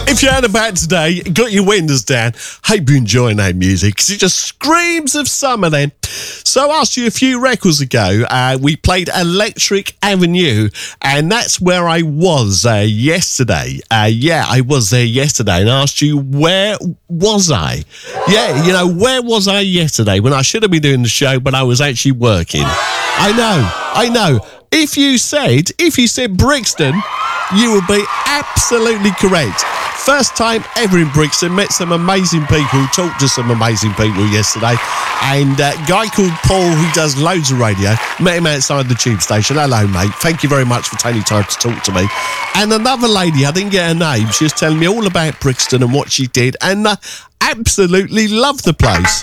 If you're out about today, got your windows down, hope you're enjoying that music because it just screams of summer then. So I asked you a few records ago, we played Electric Avenue, and that's where I was yesterday. I was there yesterday and asked you, where was I? Yeah, where was I yesterday when I should have been doing the show, but I was actually working? I know. If you said Brixton, you would be absolutely correct. First time ever in Brixton, met some amazing people, talked to some amazing people yesterday, and a guy called Paul who does loads of radio, met him outside the tube station. Hello, mate. Thank you very much for taking time to talk to me. And another lady, I didn't get her name, she was telling me all about Brixton and what she did, and absolutely loved the place.